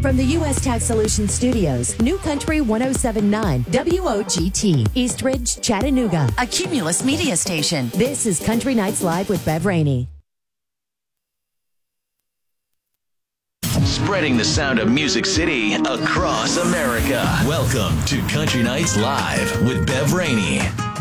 From the U.S. Tax Solutions Studios, New Country 1079, WOGT, East Ridge, Chattanooga, a Cumulus media station. This is Country Nights Live with Bev Rainey. Spreading the sound of Music City across America. Welcome to Country Nights Live with Bev Rainey.